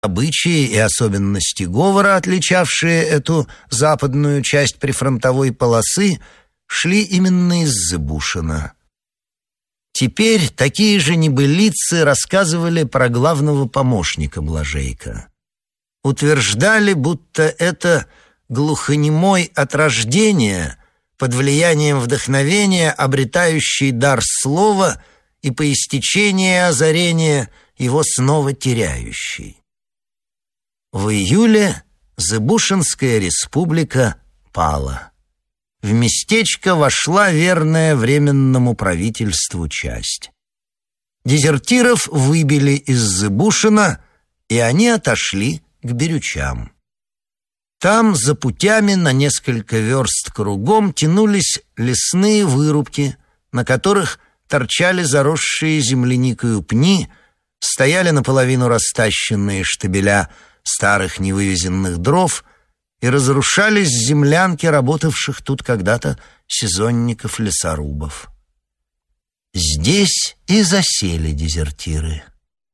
Обычаи и особенности говора, отличавшие эту западную часть прифронтовой полосы, шли именно из Зыбушина. Теперь такие же небылицы рассказывали про главного помощника Блажейка. Утверждали, будто это глухонемой от рождения, под влиянием вдохновения, обретающий дар слова и по истечении озарения его снова теряющий. В июле Зыбушинская республика пала. В местечко вошла верная Временному правительству часть. Дезертиров выбили из Зыбушина, и они отошли к Бирючам. Там, за путями на несколько верст кругом, тянулись лесные вырубки, на которых торчали заросшие земляникою пни, стояли наполовину растащенные штабеля старых невывезенных дров и разрушались землянки работавших тут когда-то сезонников-лесорубов. Здесь и засели дезертиры.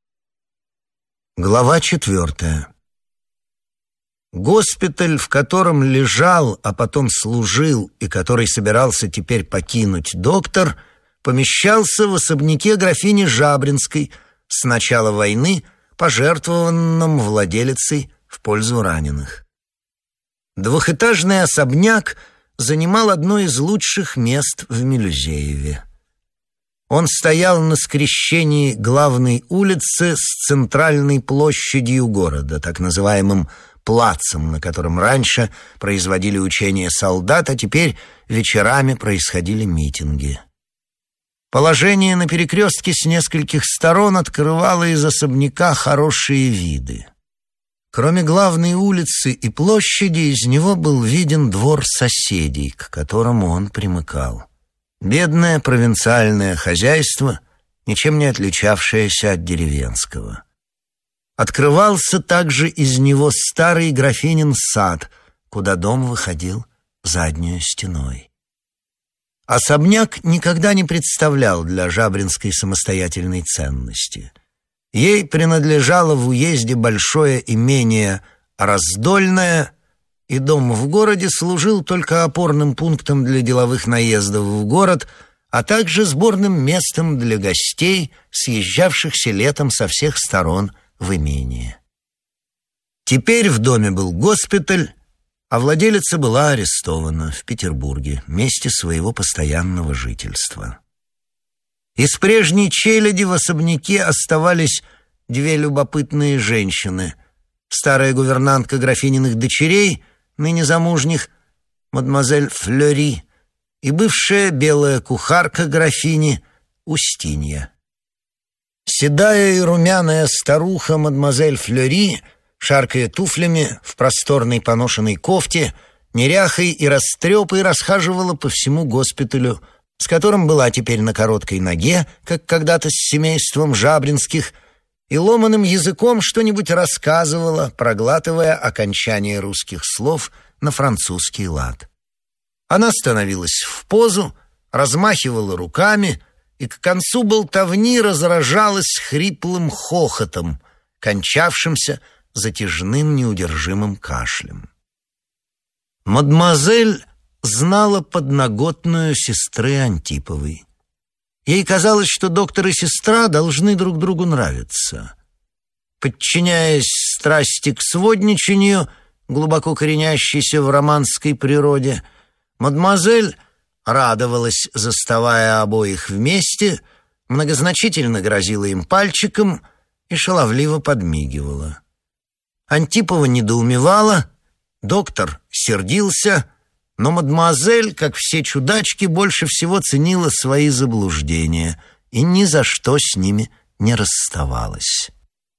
Глава 4. Госпиталь, в котором лежал, а потом служил, и который собирался теперь покинуть доктор, помещался в особняке графини Жабринской с начала войны, пожертвованном владелицей в пользу раненых. Двухэтажный особняк занимал одно из лучших мест в Мелюзееве. Он стоял на скрещении главной улицы с центральной площадью города, так называемым плацем, на котором раньше производили учения солдат, а теперь вечерами происходили митинги. Положение на перекрестке с нескольких сторон открывало из особняка хорошие виды. Кроме главной улицы и площади, из него был виден двор соседей, к которому он примыкал. Бедное провинциальное хозяйство, ничем не отличавшееся от деревенского. Открывался также из него старый графинин сад, куда дом выходил заднюю стеной. Особняк никогда не представлял для Жабринской самостоятельной ценности. Ей принадлежало в уезде большое имение Раздольное, и дом в городе служил только опорным пунктом для деловых наездов в город, а также сборным местом для гостей, съезжавшихся летом со всех сторон в имение. Теперь в доме был госпиталь, а владелица была арестована в Петербурге, месте своего постоянного жительства. Из прежней челяди в особняке оставались две любопытные женщины: старая гувернантка графининых дочерей, ныне замужних, мадемуазель Флёри, и бывшая белая кухарка графини Устинья. Седая и румяная старуха мадемуазель Флёри, шаркая туфлями в просторной поношенной кофте, неряхой и растрепой расхаживала по всему госпиталю, с которым была теперь на короткой ноге, как когда-то с семейством Жабринских, и ломаным языком что-нибудь рассказывала, проглатывая окончание русских слов на французский лад. Она становилась в позу, размахивала руками и к концу болтовни разражалась хриплым хохотом, кончавшимся затяжным неудержимым кашлем. Мадемуазель знала подноготную сестры Антиповой. Ей казалось, что доктор и сестра должны друг другу нравиться. Подчиняясь страсти к сводничанию, глубоко коренящейся в романской природе, мадемуазель радовалась, заставая обоих вместе, многозначительно грозила им пальчиком и шаловливо подмигивала. Антипова недоумевала, доктор сердился, но мадемуазель, как все чудачки, больше всего ценила свои заблуждения и ни за что с ними не расставалась.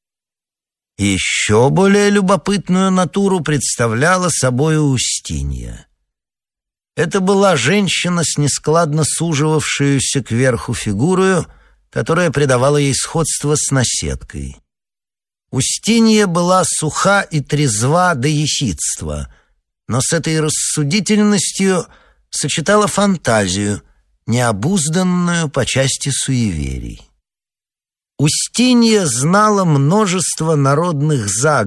И еще более любопытную натуру представляла собой Устинья. Это была женщина с нескладно суживавшуюся кверху фигурою, которая придавала ей сходство с наседкой. Устинья была суха и трезва до ехидства, но с этой рассудительностью сочетала фантазию, необузданную по части суеверий. Устинья знала множество народных заговоров,